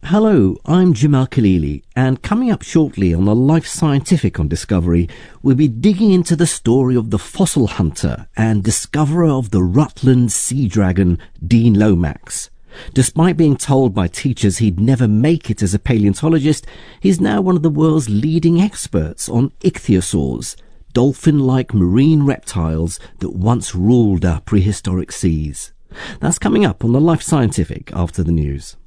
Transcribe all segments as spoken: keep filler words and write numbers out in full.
Hello, I'm Jamal Khalili, and coming up shortly on the Life Scientific on Discovery, we'll be digging into the story of the fossil hunter and discoverer of the Rutland sea dragon, Dean Lomax. Despite being told by teachers he'd never make it as a paleontologist, he's now one of the world's leading experts on ichthyosaurs, dolphin-like marine reptiles that once ruled our prehistoric seas. That's coming up on the Life Scientific after the news.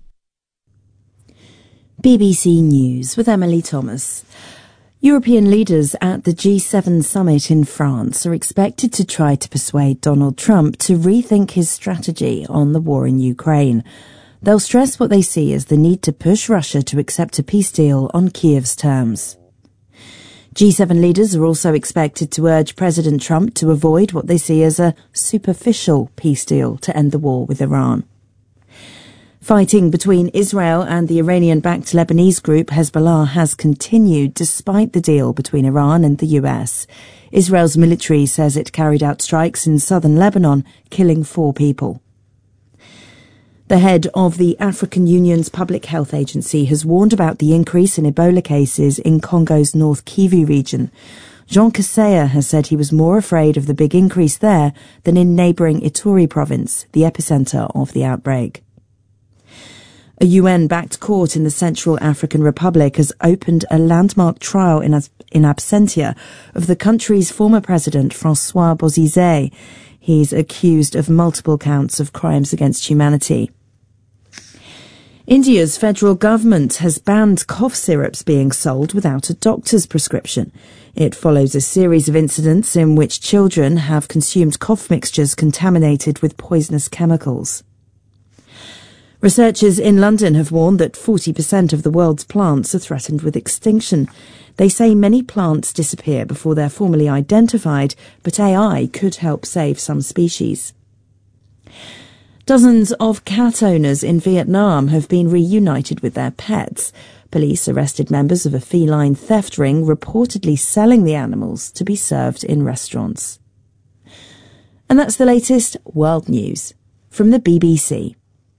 B B C News with Emily Thomas. European leaders at the G seven summit in France are expected to try to persuade Donald Trump to rethink his strategy on the war in Ukraine. They'll stress what they see as the need to push Russia to accept a peace deal on Kiev's terms. G seven leaders are also expected to urge President Trump to avoid what they see as a superficial peace deal to end the war with Iran. Fighting between Israel and the Iranian-backed Lebanese group Hezbollah has continued despite the deal between Iran and the U S. Israel's military says it carried out strikes in southern Lebanon, killing four people. The head of the African Union's Public Health Agency has warned about the increase in Ebola cases in Congo's North Kivu region. Jean Kaseya has said he was more afraid of the big increase there than in neighbouring Ituri province, the epicentre of the outbreak. A U N-backed court in the Central African Republic has opened a landmark trial in, in absentia of the country's former president, Francois Bozizé. He's accused of multiple counts of crimes against humanity. India's federal government has banned cough syrups being sold without a doctor's prescription. It follows a series of incidents in which children have consumed cough mixtures contaminated with poisonous chemicals. Researchers in London have warned that forty percent of the world's plants are threatened with extinction. They say many plants disappear before they're formally identified, but A I could help save some species. Dozens of cat owners in Vietnam have been reunited with their pets. Police arrested members of a feline theft ring reportedly selling the animals to be served in restaurants. And that's the latest world news from the B B C.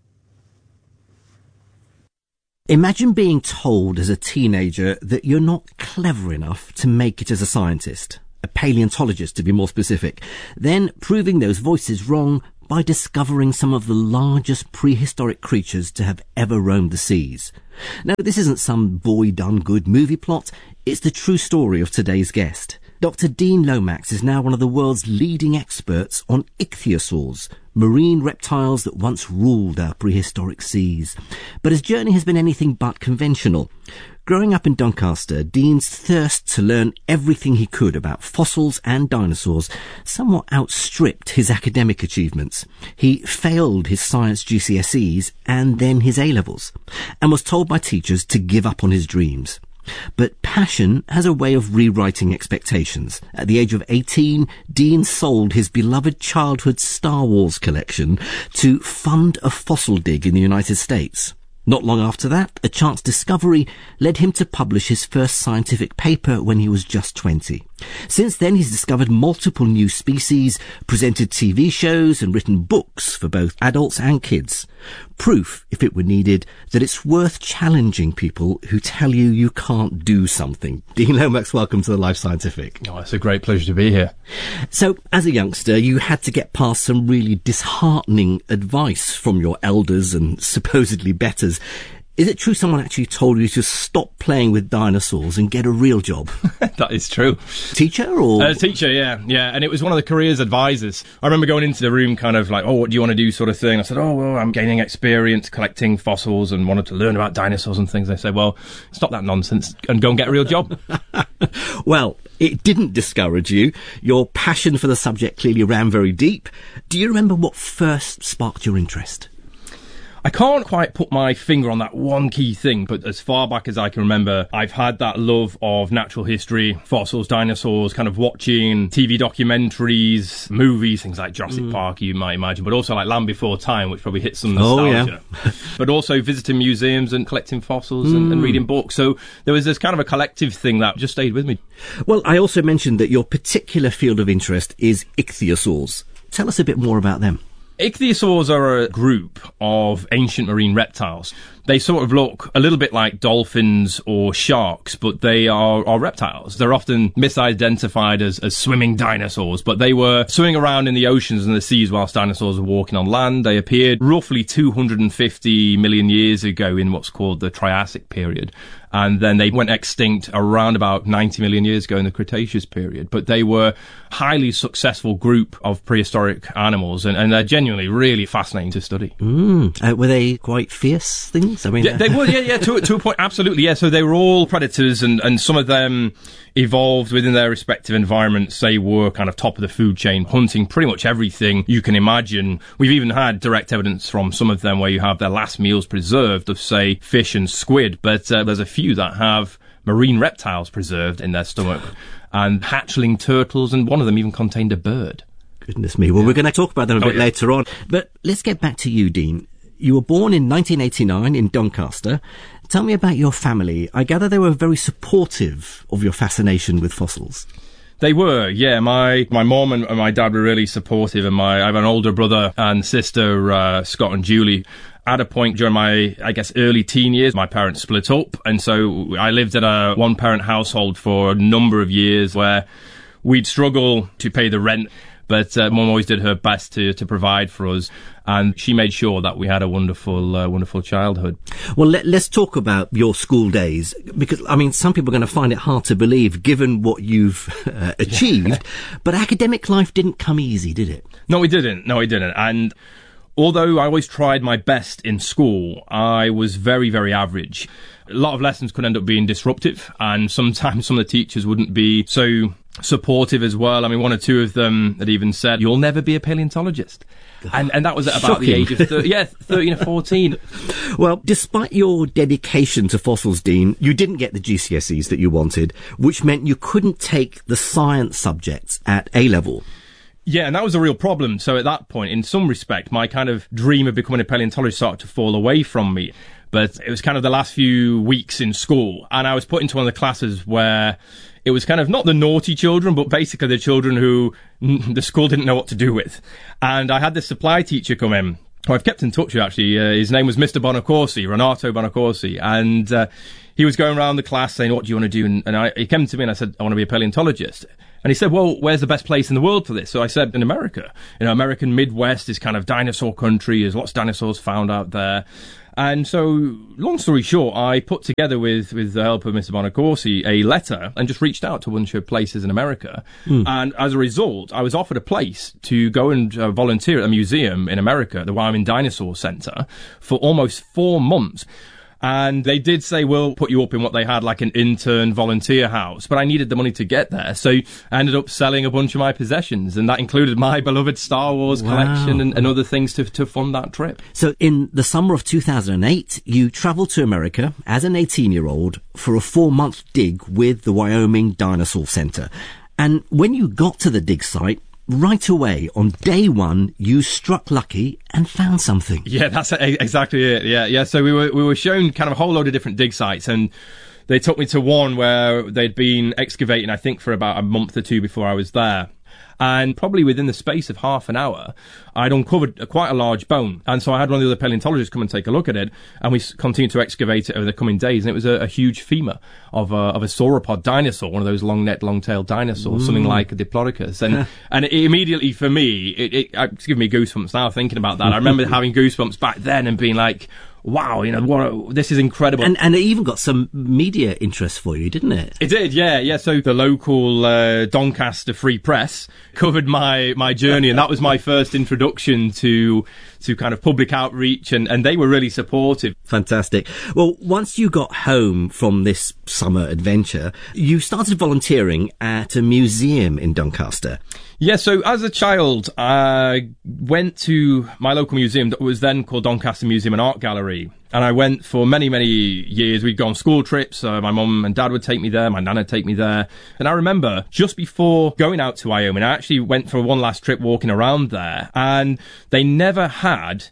Imagine being told as a teenager that you're not clever enough to make it as a scientist, a paleontologist to be more specific, then proving those voices wrong by discovering some of the largest prehistoric creatures to have ever roamed the seas. Now, this isn't some boy-done-good movie plot, it's the true story of today's guest. Doctor Dean Lomax is now one of the world's leading experts on ichthyosaurs, marine reptiles that once ruled our prehistoric seas. But his journey has been anything but conventional. Growing up in Doncaster, Dean's thirst to learn everything he could about fossils and dinosaurs somewhat outstripped his academic achievements. He failed his science G C S Es and then his A-levels, and was told by teachers to give up on his dreams. But passion has a way of rewriting expectations. At the age of eighteen, Dean sold his beloved childhood Star Wars collection to fund a fossil dig in the United States. Not long after that, a chance discovery led him to publish his first scientific paper when he was just twenty. Since then, he's discovered multiple new species, presented T V shows and written books for both adults and kids. Proof, if it were needed, that it's worth challenging people who tell you you can't do something. Dean Lomax, welcome to the Life Scientific. Oh, it's a great pleasure to be here. So, as a youngster, you had to get past some really disheartening advice from your elders and supposedly betters. Is it true someone actually told you to stop playing with dinosaurs and get a real job? That is true. Teacher or? Uh, teacher, yeah, yeah. And it was one of the careers advisors. I remember going into the room kind of like, oh, what do you want to do sort of thing? I said, oh, well, I'm gaining experience collecting fossils and wanted to learn about dinosaurs and things. They said, well, stop that nonsense and go and get a real job. Well, it didn't discourage you. Your passion for the subject clearly ran very deep. Do you remember what first sparked your interest? I can't quite put my finger on that one key thing, but as far back as I can remember, I've had that love of natural history, fossils, dinosaurs, kind of watching T V documentaries, movies, things like Jurassic mm. Park, you might imagine, but also like Land Before Time, which probably hits some nostalgia. Oh, yeah. But also visiting museums and collecting fossils mm. and, and reading books. So there was this kind of a collective thing that just stayed with me. Well, I also mentioned that your particular field of interest is ichthyosaurs. Tell us a bit more about them. Ichthyosaurs are a group of ancient marine reptiles. They sort of look a little bit like dolphins or sharks, but they are, are reptiles. They're often misidentified as, as swimming dinosaurs, but they were swimming around in the oceans and the seas whilst dinosaurs were walking on land. They appeared roughly two hundred fifty million years ago in what's called the Triassic period. And then they went extinct around about ninety million years ago in the Cretaceous period. But they were a highly successful group of prehistoric animals, and, and they're genuinely really fascinating to study. Mm. Uh, were they quite fierce things? I mean, yeah, they were, yeah, yeah, to, to a point, absolutely, yeah. So they were all predators, and, and some of them evolved within their respective environments. They were kind of top of the food chain, hunting pretty much everything you can imagine. We've even had direct evidence from some of them where you have their last meals preserved of, say, fish and squid, but uh, there's a few that have marine reptiles preserved in their stomach, and hatchling turtles, and one of them even contained a bird. Goodness me. Well, yeah. We're going to talk about them a oh, bit yeah. later on. But let's get back to you, Dean. You were born in nineteen eighty-nine in Doncaster. Tell me about your family. I gather they were very supportive of your fascination with fossils. They were, yeah. My my mom and my dad were really supportive, and my I have an older brother and sister, uh, Scott and Julie. At a point during my, I guess, early teen years, my parents split up, and so I lived in a one-parent household for a number of years where we'd struggle to pay the rent, but uh, Mum always did her best to, to provide for us, and she made sure that we had a wonderful, uh, wonderful childhood. Well, let, let's talk about your school days, because, I mean, some people are going to find it hard to believe, given what you've uh, achieved, but academic life didn't come easy, did it? No, it didn't. No, it didn't. And although I always tried my best in school, I was very, very average. A lot of lessons could end up being disruptive, and sometimes some of the teachers wouldn't be so supportive as well. I mean, one or two of them had even said, "You'll never be a paleontologist." And and that was at about Shocking. the age of thir- yeah, thirteen or fourteen. Well, despite your dedication to fossils, Dean, you didn't get the G C S Es that you wanted, which meant you couldn't take the science subjects at A level. Yeah, and that was a real problem. So at that point, in some respect, my kind of dream of becoming a paleontologist started to fall away from me. But it was kind of the last few weeks in school, and I was put into one of the classes where it was kind of not the naughty children, but basically the children who the school didn't know what to do with. And I had this supply teacher come in, who I've kept in touch with, actually. Uh, his name was Mister Bonacorsi, Renato Bonacorsi, and uh, he was going around the class saying, "What do you want to do?" And, and I, he came to me and I said, "I want to be a paleontologist." And he said, "Well, where's the best place in the world for this?" So I said, "In America. You know, American Midwest is kind of dinosaur country. There's lots of dinosaurs found out there." And so, long story short, I put together with, with the help of Mister Bonacorsi a letter and just reached out to a bunch of places in America. Mm. And as a result, I was offered a place to go and uh, volunteer at a museum in America, the Wyoming Dinosaur Center, for almost four months. And they did say, "We'll put you up in what they had, like an intern volunteer house." But I needed the money to get there. So I ended up selling a bunch of my possessions. And that included my beloved Star Wars wow. collection and, and other things to, to fund that trip. So in the summer of two thousand eight, you travelled to America as an eighteen-year-old for a four-month dig with the Wyoming Dinosaur Center. And when you got to the dig site, right away, on day one, you struck lucky and found something. Yeah, that's exactly it. Yeah, yeah. So we were we were shown kind of a whole load of different dig sites, and they took me to one where they'd been excavating, I think, for about a month or two before I was there. And probably within the space of half an hour, I'd uncovered a, quite a large bone. And so I had one of the other paleontologists come and take a look at it, and we s- continued to excavate it over the coming days. And it was a, a huge femur of a, of a sauropod dinosaur, one of those long-necked, long-tailed dinosaurs, mm. something like a Diplodocus. And and it immediately, for me, it, it, it's giving me goosebumps now thinking about that. I remember having goosebumps back then and being like, wow, you know, what a, this is incredible. And, and it even got some media interest for you, didn't it? It did, yeah, yeah. So the local uh, Doncaster Free Press covered my, my journey, and that was my first introduction to to kind of public outreach, and, and they were really supportive. Fantastic. Well, once you got home from this summer adventure, you started volunteering at a museum in Doncaster. Yeah, so as a child, I went to my local museum that was then called Doncaster Museum and Art Gallery. And I went for many, many years. We'd go on school trips. Uh, my mum and dad would take me there. My nan would take me there. And I remember just before going out to Wyoming, I actually went for one last trip walking around there. And they never had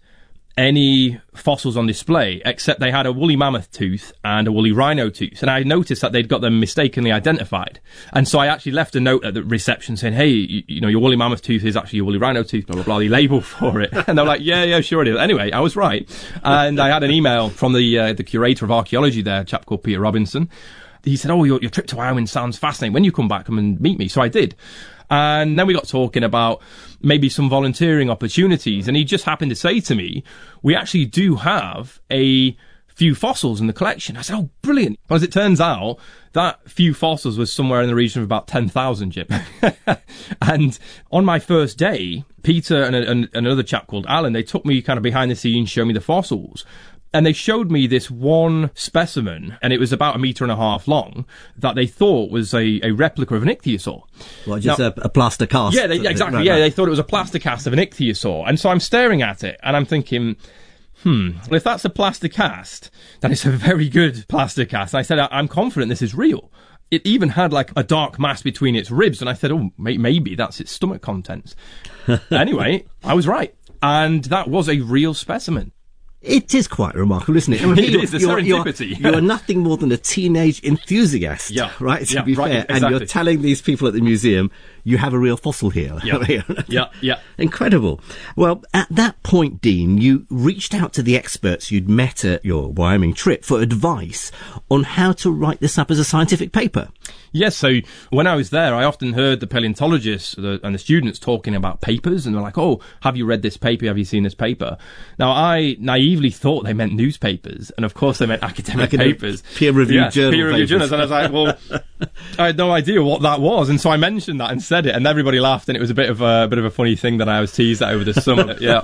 any fossils on display, except they had a woolly mammoth tooth and a woolly rhino tooth. And I noticed that they'd got them mistakenly identified. And so I actually left a note at the reception saying, hey, you, you know, your woolly mammoth tooth is actually your woolly rhino tooth, blah, blah, blah, the label for it. And they're like, yeah, yeah, sure it is. Anyway, I was right. And I had an email from the uh, the curator of archaeology there, a chap called Peter Robinson. He said, oh, your, your trip to Wyoming sounds fascinating. When you come back, come and meet me. So I did. And then we got talking about maybe some volunteering opportunities. And he just happened to say to me, we actually do have a few fossils in the collection. I said, oh, brilliant. Well, as it turns out, that few fossils was somewhere in the region of about ten thousand, Jim. And on my first day, Peter and, a, and another chap called Alan, they took me kind of behind the scenes, showed me the fossils. And they showed me this one specimen, and it was about a metre and a half long, that they thought was a, a replica of an ichthyosaur. Well, just now, a, a plaster cast. Yeah, they, exactly. Right, yeah, right. They thought it was a plaster cast of an ichthyosaur. And so I'm staring at it, and I'm thinking, hmm, well, if that's a plaster cast, then it's a very good plaster cast. And I said, I- I'm confident this is real. It even had like a dark mass between its ribs, and I said, oh, may- maybe that's its stomach contents. Anyway, I was right. And that was a real specimen. It is quite remarkable, isn't it? I mean, it is, the serendipity. You're, you're nothing more than a teenage enthusiast, yeah. right, to yeah, be right, fair. exactly. And you're telling these people at the museum, you have a real fossil here. Yeah, yeah, yeah. Incredible. Well, at that point, Dean, you reached out to the experts you'd met at your Wyoming trip for advice on how to write this up as a scientific paper. Yes, so when I was there, I often heard the paleontologists the, and the students talking about papers, and they're like, oh, have you read this paper? Have you seen this paper? Now, I naively thought they meant newspapers, and of course they meant academic, academic papers. Peer-reviewed yeah, journal peer-reviewed papers. journals, and I was like, well, I had no idea what that was, and so I mentioned that and said it, and everybody laughed, and it was a bit of a, a bit of a funny thing that I was teased at over the summer. yeah.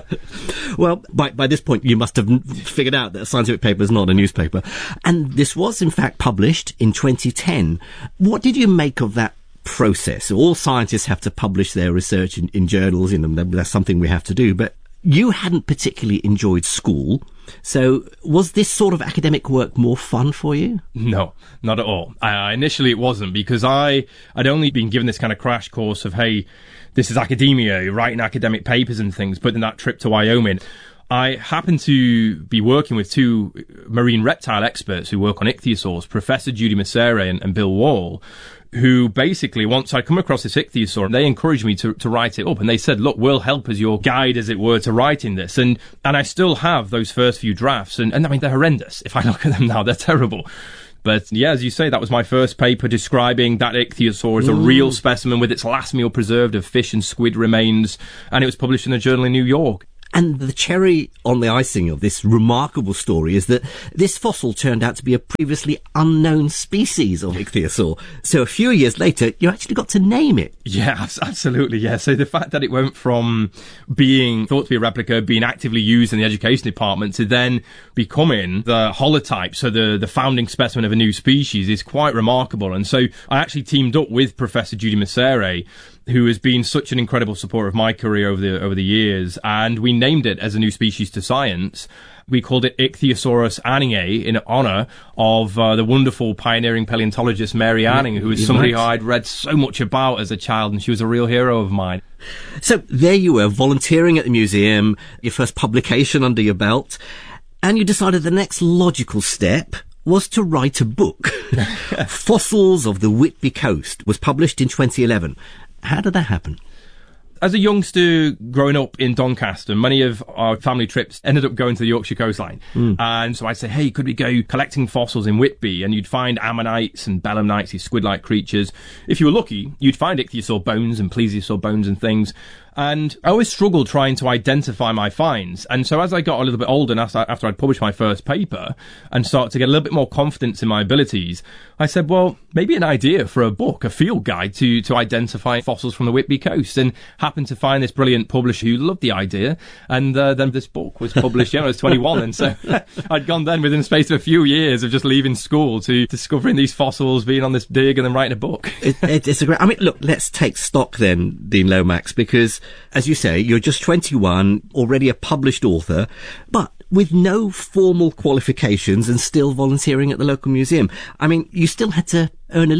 Well, by, by this point, you must have figured out that a scientific paper is not a newspaper. And this was, in fact, published in twenty ten. What did you make of that process? All scientists have to publish their research in, in journals, in them. That's something we have to do. But you hadn't particularly enjoyed school. So was this sort of academic work more fun for you? No, not at all. Uh, initially, it wasn't, because I had only been given this kind of crash course of, hey, this is academia, you're writing academic papers and things. But in that trip to Wyoming, I happened to be working with two marine reptile experts who work on ichthyosaurs, Professor Judy Messere and, and Bill Wall, who basically, once I'd come across this ichthyosaur, they encouraged me to, to write it up. And they said, look, we'll help as your guide, as it were, to writing this. And and I still have those first few drafts. And, and I mean, they're horrendous. If I look at them now, they're terrible. But yeah, as you say, that was my first paper describing that ichthyosaur as a mm. real specimen with its last meal preserved of fish and squid remains. And it was published in the Journal in New York. And the cherry on the icing of this remarkable story is that this fossil turned out to be a previously unknown species of ichthyosaur. So a few years later, you actually got to name it. Yeah, absolutely, yeah. So the fact that it went from being thought to be a replica, being actively used in the education department, to then becoming the holotype, so the, the founding specimen of a new species, is quite remarkable. And so I actually teamed up with Professor Judy Messere, who has been such an incredible supporter of my career over the over the years, and we named it as a new species to science. We called it Ichthyosaurus anningae in honour of uh, the wonderful pioneering paleontologist Mary Anning, who is somebody right. I'd read so much about as a child, and she was a real hero of mine. So there you were, volunteering at the museum, your first publication under your belt, and you decided the next logical step was to write a book. Fossils of the Whitby Coast was published in twenty eleven. How did that happen? As a youngster growing up in Doncaster, many of our family trips ended up going to the Yorkshire coastline. Mm. And so I'd say, hey, could we go collecting fossils in Whitby? And you'd find ammonites and belemnites, these squid-like creatures. If you were lucky, you'd find ichthyosaur bones and plesiosaur bones and things. And I always struggled trying to identify my finds. And so as I got a little bit older, and after I'd published my first paper and started to get a little bit more confidence in my abilities, I said, well, maybe an idea for a book, a field guide to, to identify fossils from the Whitby coast. And happened to find this brilliant publisher who loved the idea. And uh, then this book was published, yeah, when I was twenty-one. And so I'd gone then within the space of a few years of just leaving school to discovering these fossils, being on this dig, and then writing a book. it, it, it's a great, I mean, look, let's take stock then, Dean Lomax, because as you say, you're just twenty-one, already a published author, but with no formal qualifications and still volunteering at the local museum. I mean, you still had to earn a living.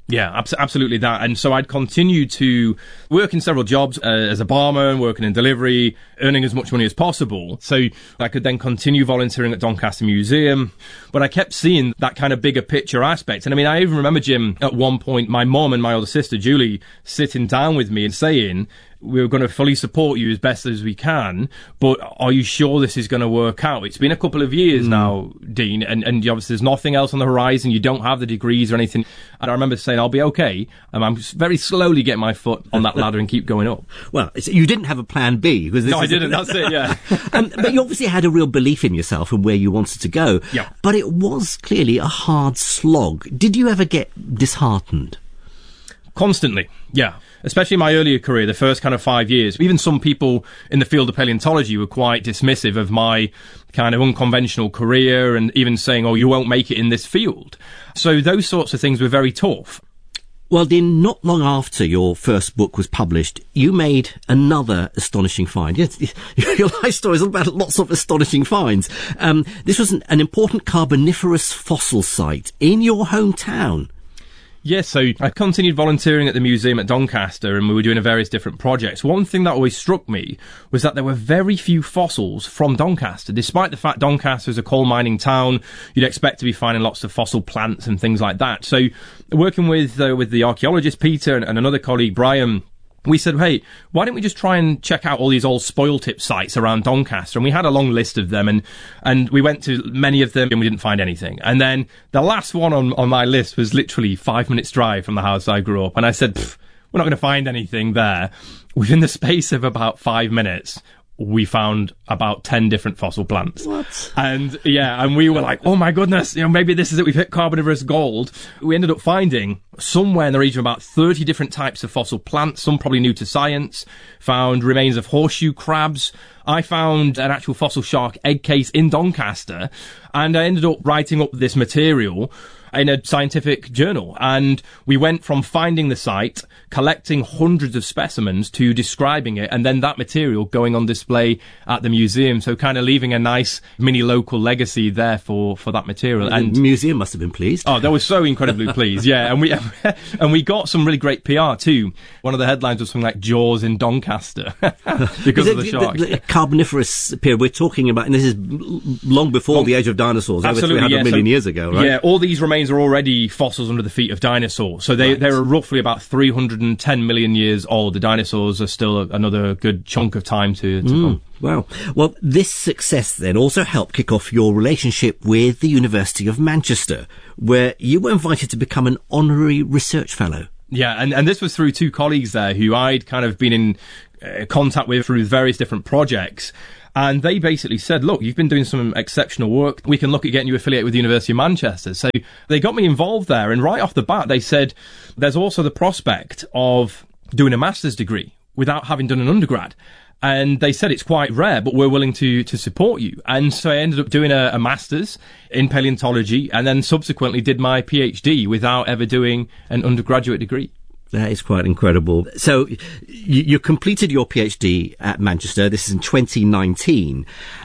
Yeah, abs- absolutely that. And so I'd continue to work in several jobs uh, as a barman, working in delivery, earning as much money as possible. So I could then continue volunteering at Doncaster Museum. But I kept seeing that kind of bigger picture aspect. And I mean, I even remember, Jim, at one point, my mum and my older sister, Julie, sitting down with me and saying, we're going to fully support you as best as we can, but are you sure this is going to work out? It's been a couple of years mm. now, Dean, and, and obviously there's nothing else on the horizon. You don't have the degrees or anything. And I remember saying, I'll be okay. And I'm very slowly getting my foot on that ladder and keep going up. Well, you didn't have a plan B. Because this no, I didn't. A... That's it, yeah. um, but you obviously had a real belief in yourself and where you wanted to go. Yeah. But it was clearly a hard slog. Did you ever get disheartened? Constantly, yeah. Especially in my earlier career, the first kind of five years. Even some people in the field of paleontology were quite dismissive of my kind of unconventional career and even saying, oh, you won't make it in this field. So those sorts of things were very tough. Well, Dean, not long after your first book was published, you made another astonishing find. Yes, your life story is all about lots of astonishing finds. Um, this was an, an important Carboniferous fossil site in your hometown. Yes, so I continued volunteering at the museum at Doncaster and we were doing various different projects. One thing that always struck me was that there were very few fossils from Doncaster. Despite the fact Doncaster is a coal mining town, you'd expect to be finding lots of fossil plants and things like that. So working with uh, with the archaeologist Peter and, and another colleague, Brian, we said, hey, why don't we just try and check out all these old spoil tip sites around Doncaster? And we had a long list of them, and, and we went to many of them, and we didn't find anything. And then the last one on, on my list was literally five minutes drive from the house I grew up. And I said, we're not going to find anything there. Within the space of about five minutes, we found about ten different fossil plants. What? And yeah, and we were like, oh my goodness, you know, maybe this is it. We've hit Carboniferous gold. We ended up finding somewhere in the region of about thirty different types of fossil plants, some probably new to science, found remains of horseshoe crabs. I found an actual fossil shark egg case in Doncaster, and I ended up writing up this material in a scientific journal. And we went from finding the site, collecting hundreds of specimens, to describing it, and then that material going on display at the museum. So kind of leaving a nice mini local legacy there for, for that material. And the museum must have been pleased. Oh, they were so incredibly pleased, yeah. And we and we got some really great P R too. One of the headlines was something like Jaws in Doncaster because of the shark. The, the Carboniferous period we're talking about, and this is long before well, the age of dinosaurs, over three hundred yeah. million so, years ago, right? Yeah, all these remains are already fossils under the feet of dinosaurs. So they, right. they're roughly about three hundred ten million years old. The dinosaurs are still a, another good chunk of time to, to mm, come. Wow. Well, this success then also helped kick off your relationship with the University of Manchester, where you were invited to become an honorary research fellow. Yeah, and, and this was through two colleagues there who I'd kind of been in uh, contact with through various different projects. And they basically said, look, you've been doing some exceptional work. We can look at getting you affiliated with the University of Manchester. So they got me involved there. And right off the bat, they said, there's also the prospect of doing a master's degree without having done an undergrad. And they said it's quite rare, but we're willing to, to support you. And so I ended up doing a, a master's in paleontology and then subsequently did my PhD without ever doing an undergraduate degree. That is quite incredible. So you, you completed your PhD at Manchester. This is in twenty nineteen.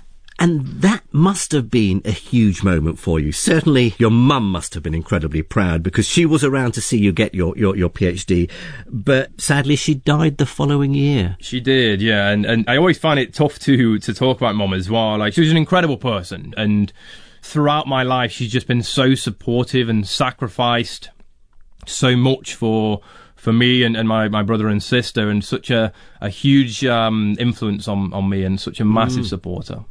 And that must have been a huge moment for you. Certainly your mum must have been incredibly proud because she was around to see you get your, your, your PhD. But sadly, she died the following year. She did, yeah. And, and I always find it tough to, to talk about mum as well. Like, she was an incredible person. And throughout my life, she's just been so supportive and sacrificed so much for... for me and, and my, my brother and sister, and such a, a huge um, influence on, on me and such a massive mm. supporter.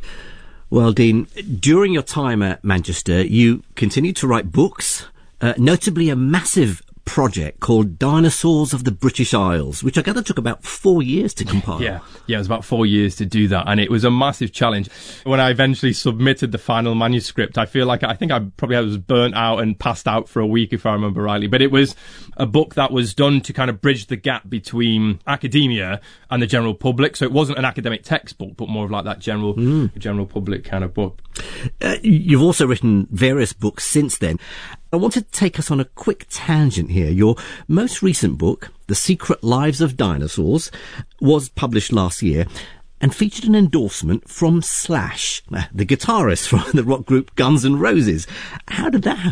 Well, Dean, during your time at Manchester, you continued to write books, uh, notably a massive project called Dinosaurs of the British Isles, which I gather took about four years to compile. Yeah, yeah, it was about four years to do that, and it was a massive challenge. When I eventually submitted the final manuscript, I feel like I think I probably was burnt out and passed out for a week, if I remember rightly. But it was a book that was done to kind of bridge the gap between academia and the general public. So it wasn't an academic textbook, but more of like that general, mm. general public kind of book. Uh, you've also written various books since then. I want to take us on a quick tangent here. Your most recent book, The Secret Lives of Dinosaurs, was published last year and featured an endorsement from Slash, the guitarist from the rock group Guns N' Roses. How did that happen?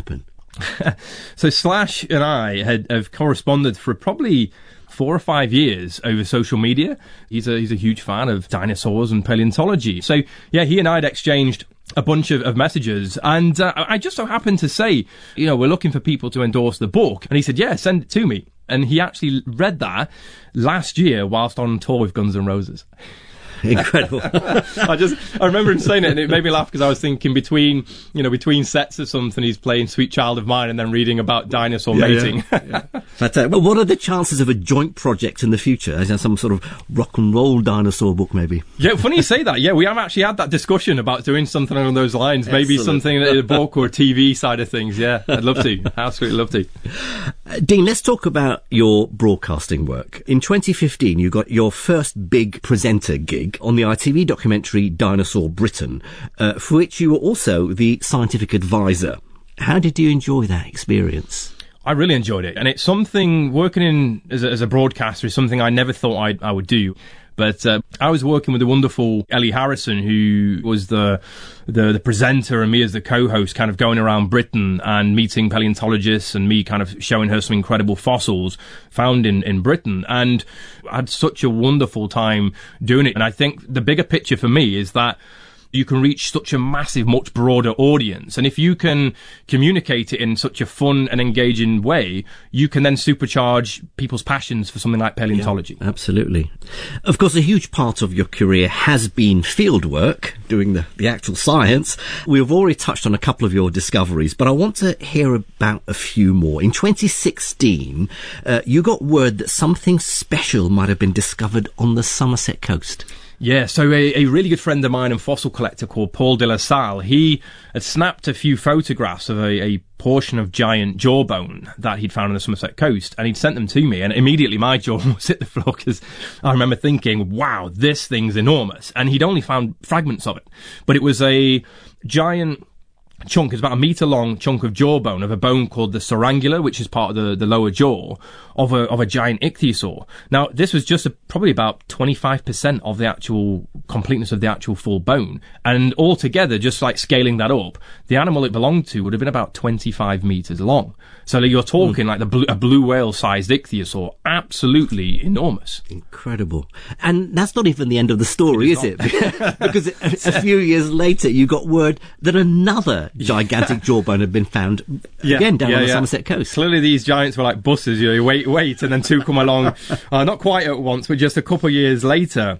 So Slash and I had have corresponded for probably four or five years over social media. He's a he's a huge fan of dinosaurs and paleontology. So yeah, he and I had exchanged a bunch of, of messages, and uh, I just so happened to say, you know, we're looking for people to endorse the book, and he said, yeah, send it to me. And he actually read that last year whilst on tour with Guns N' Roses. Incredible. I just, I remember him saying it, and it made me laugh because I was thinking between, you know, between sets or something, he's playing Sweet Child of Mine and then reading about dinosaur yeah, mating. Yeah, yeah. But, uh, well, what are the chances of a joint project in the future? As in some sort of rock and roll dinosaur book, maybe? Yeah, funny you say that. Yeah, we have actually had that discussion about doing something along those lines. Excellent. Maybe something in a book or T V side of things. Yeah, I'd love to. Absolutely love to. Uh, Dean, let's talk about your broadcasting work. In twenty fifteen, you got your first big presenter gig on the I T V documentary Dinosaur Britain, uh, for which you were also the scientific advisor. How did you enjoy that experience? I really enjoyed it, and it's something, working in as a, as a broadcaster is something I never thought I'd, I would do. But uh, I was working with the wonderful Ellie Harrison, who was the, the the presenter, and me as the co-host, kind of going around Britain and meeting paleontologists, and me kind of showing her some incredible fossils found in, in Britain. And I had such a wonderful time doing it. And I think the bigger picture for me is that you can reach such a massive, much broader audience. And if you can communicate it in such a fun and engaging way, you can then supercharge people's passions for something like paleontology. Yeah, absolutely. Of course, a huge part of your career has been field work, doing the, the actual science. We've already touched on a couple of your discoveries, but I want to hear about a few more. In twenty sixteen, uh, you got word that something special might have been discovered on the Somerset coast. Yeah, so a, a really good friend of mine and fossil collector called Paul de la Salle, he had snapped a few photographs of a, a portion of giant jawbone that he'd found on the Somerset coast, and he'd sent them to me, and immediately my jaw was hit the floor, because I remember thinking, wow, this thing's enormous. And he'd only found fragments of it, but it was a giant chunk, it's about a metre long chunk of jawbone of a bone called the sorangula, which is part of the, the lower jaw of a of a giant ichthyosaur. Now, this was just a, probably about twenty-five percent of the actual completeness of the actual full bone, and altogether, just like scaling that up, the animal it belonged to would have been about twenty-five metres long. So you're talking mm. like the blue, a blue whale-sized ichthyosaur, absolutely enormous. Incredible. And that's not even the end of the story, is it? Because a, a few years later, you got word that another gigantic jawbone had been found, yeah, again, down yeah, on the yeah. Somerset coast. Clearly these giants were like buses, you know, you wait, wait, and then two come along, uh, not quite at once, but just a couple of years later.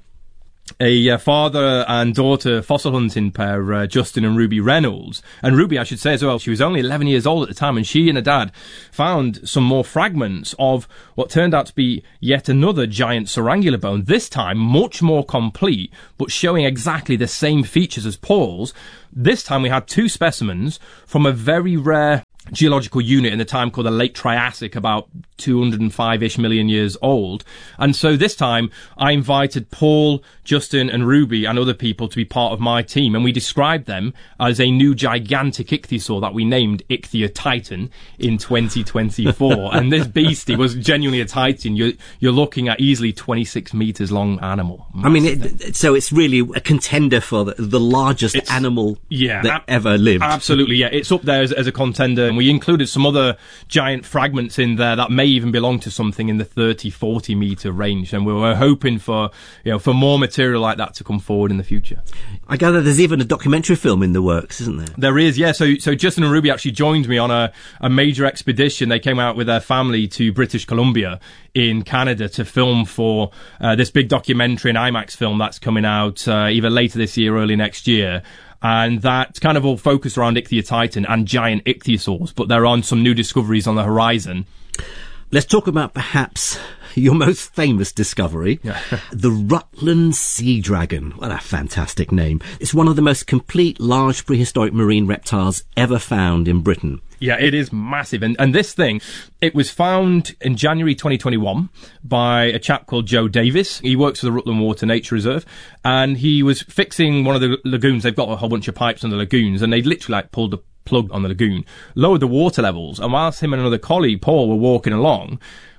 A uh, father and daughter fossil hunting pair, uh, Justin and Ruby Reynolds. And Ruby, I should say as well, she was only eleven years old at the time, and she and her dad found some more fragments of what turned out to be yet another giant sorangula bone, this time much more complete, but showing exactly the same features as Paul's. This time we had two specimens from a very rare geological unit in the time called the Late Triassic, about two hundred five-ish million years old. And so this time I invited Paul, Justin and Ruby and other people to be part of my team, and we described them as a new gigantic ichthyosaur that we named Ichthyotitan in twenty twenty-four. And this beastie was genuinely a titan. You're, you're looking at easily twenty-six metres long animal. Massive. I mean, it, so it's really a contender for the, the largest it's, animal yeah, that ab- ever lived. Absolutely, yeah. It's up there as, as a contender. And we included some other giant fragments in there that may even belong to something in the thirty, forty metre range. And we were hoping for, you know, for more material like that to come forward in the future. I gather there's even a documentary film in the works, isn't there? There is, yeah. So, so Justin and Ruby actually joined me on a, a major expedition. They came out with their family to British Columbia in Canada to film for uh, this big documentary, an IMAX film that's coming out uh, either later this year or early next year. And that's kind of all focused around Ichthyotitan and giant ichthyosaurs, but there are some new discoveries on the horizon. Let's talk about perhaps your most famous discovery, yeah. the Rutland sea dragon. What a fantastic name. It's one of the most complete large prehistoric marine reptiles ever found in Britain. Yeah, it is massive. And, and this thing, it was found in January twenty twenty-one by a chap called Joe Davis. He works for the Rutland Water Nature Reserve, and he was fixing one of the lagoons. They've got a whole bunch of pipes on the lagoons, and they literally like pulled the plug on the lagoon, lowered the water levels, and whilst him and another colleague, Paul, were walking along,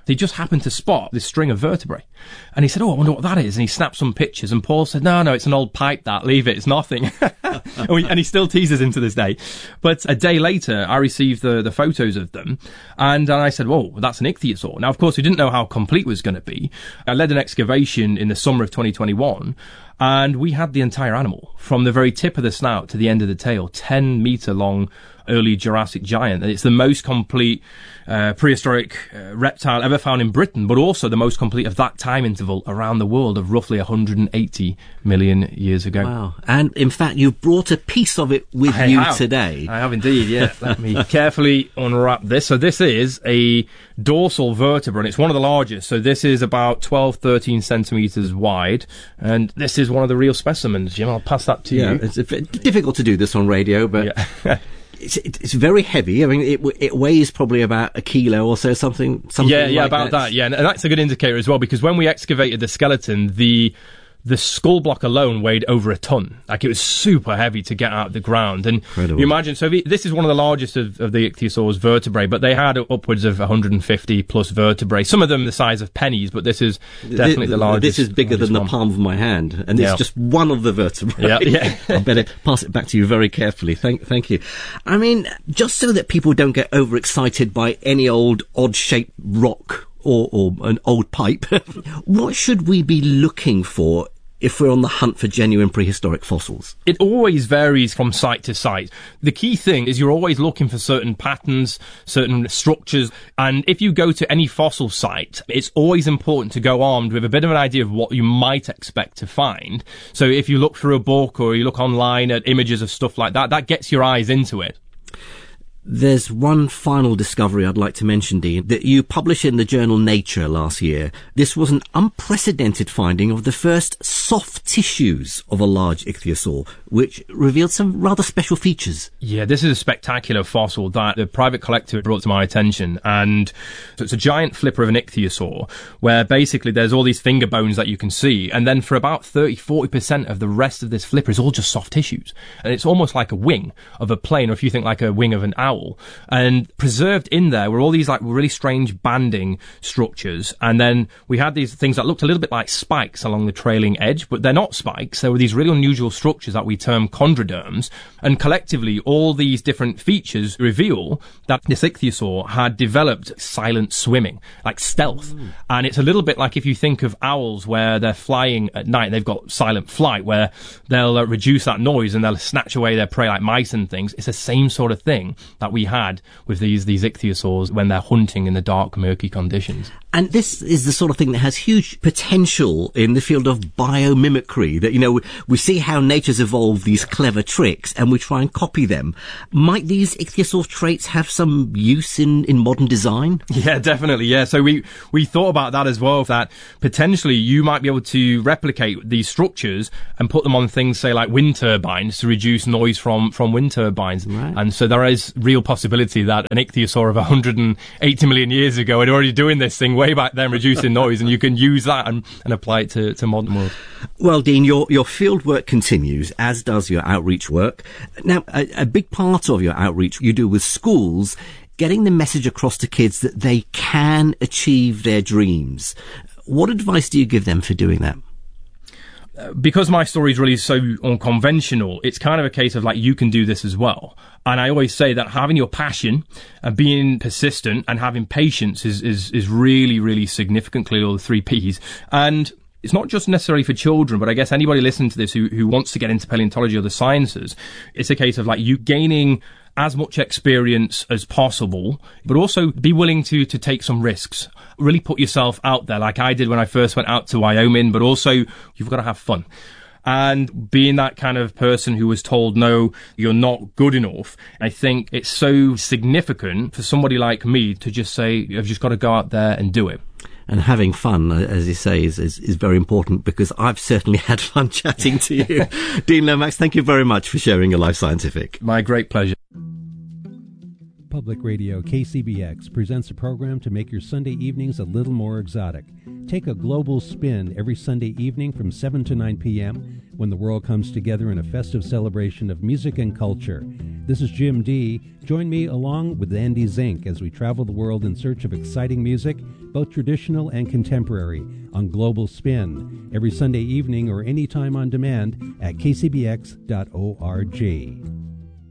They just happened to spot this string of vertebrae. And he said, oh, I wonder what that is. And he snapped some pictures, and Paul said, no, no, it's an old pipe, that. Leave it. It's nothing. and, we, and he still teases him to this day. But a day later, I received the, the photos of them, and, and I said, whoa, that's an ichthyosaur. Now, of course, we didn't know how complete it was going to be. I led an excavation in the summer of twenty twenty-one, and we had the entire animal, from the very tip of the snout to the end of the tail, ten metre long early Jurassic giant. It's the most complete uh, prehistoric uh, reptile ever found in Britain, but also the most complete of that time interval around the world of roughly one hundred eighty million years ago. Wow. And in fact, you've brought a piece of it with I you have. today. I have indeed, yeah. Let me carefully unwrap this. So this is a dorsal vertebra, and it's one of the largest. So this is about twelve, thirteen centimetres wide, and this is one of the real specimens. Jim, I'll pass that to yeah, you. It's a bit difficult to do this on radio, but... Yeah. It's, it's very heavy. I mean, it it weighs probably about a kilo or so, something. something yeah, yeah, like about that. that. Yeah, and that's a good indicator as well, because when we excavated the skeleton, the the skull block alone weighed over a ton. Like, it was super heavy to get out of the ground. And Incredible. You imagine, so if, this is one of the largest of, of the ichthyosaurs vertebrae, but they had upwards of one hundred fifty plus vertebrae. Some of them the size of pennies, but this is definitely the, the largest. This is bigger than the one. palm of my hand, and Yeah. it's just one of the vertebrae. Yeah, yeah. I better pass it back to you very carefully. Thank, thank you. I mean, just so that people don't get overexcited by any old odd-shaped rock or, or an old pipe, what should we be looking for if we're on the hunt for genuine prehistoric fossils? It always varies from site to site. The key thing is you're always looking for certain patterns, certain structures, and if you go to any fossil site, it's always important to go armed with a bit of an idea of what you might expect to find. So if you look through a book or you look online at images of stuff like that, that gets your eyes into it. There's one final discovery I'd like to mention, Dean, that you published in the journal Nature last year. This was an unprecedented finding of the first soft tissues of a large ichthyosaur, which revealed some rather special features. Yeah, this is a spectacular fossil that the private collector brought to my attention. And so it's a giant flipper of an ichthyosaur, where basically there's all these finger bones that you can see. And then for about thirty, forty percent of the rest of this flipper is all just soft tissues. And it's almost like a wing of a plane, or if you think like a wing of an owl. And preserved in there were all these like really strange banding structures. And then we had these things that looked a little bit like spikes along the trailing edge, but they're not spikes. They were these really unusual structures that we term chondroderms. And collectively, all these different features reveal that this ichthyosaur had developed silent swimming, like stealth. Mm. And it's a little bit like if you think of owls where they're flying at night, they've got silent flight where they'll uh, reduce that noise and they'll snatch away their prey like mice and things. It's the same sort of thing that we had with these these ichthyosaurs when they're hunting in the dark, murky conditions. And this is the sort of thing that has huge potential in the field of biomimicry, that, you know, we, we see how nature's evolved these clever tricks and we try and copy them. Might these ichthyosaur traits have some use in, in modern design? Yeah, definitely, yeah. So we, we thought about that as well, that potentially you might be able to replicate these structures and put them on things, say, like wind turbines to reduce noise from, from wind turbines. Right. And so there is real possibility that an ichthyosaur of one hundred eighty million years ago had already doing this thing way back then, reducing noise, and you can use that and, and apply it to, to modern world. Well, Dean, your, your field work continues, as does your outreach work. Now, a, a big part of your outreach you do with schools, getting the message across to kids that they can achieve their dreams. What advice do you give them for doing that? Because my story is really so unconventional, it's kind of a case of like, you can do this as well. And I always say that having your passion and being persistent and having patience is, is, is really, really significant, clearly all the three P's. And it's not just necessarily for children, but I guess anybody listening to this who, who wants to get into paleontology or the sciences, it's a case of like you gaining as much experience as possible, but also be willing to, to take some risks. Really put yourself out there like I did when I first went out to Wyoming, but also you've got to have fun. And being that kind of person who was told, no, you're not good enough, I think it's so significant for somebody like me to just say, you've just got to go out there and do it. And having fun, as you say, is, is, is very important, because I've certainly had fun chatting to you. Dean Lomax, thank you very much for sharing your Life Scientific. My great pleasure. Public Radio K C B X presents a program to make your Sunday evenings a little more exotic. Take a global spin every Sunday evening from seven to nine p.m. when the world comes together in a festive celebration of music and culture. This is Jim D. Join me along with Andy Zink as we travel the world in search of exciting music, both traditional and contemporary, on Global Spin, every Sunday evening or anytime on demand at k c b x dot org.